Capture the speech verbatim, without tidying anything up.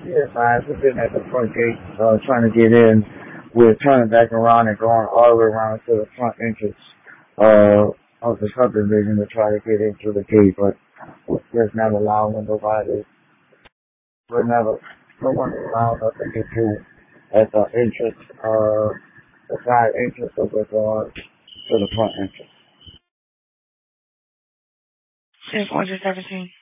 Yes, I was sitting at the front gate, uh, trying to get in. We're turning back around and going all the way around to the front entrance, uh, of the subdivision to try to get into the gate, but there's not allowing nobody. We're never, no one allowed us to get through at the entrance, uh, the side entrance of the door to the front entrance. Since one to seventeen.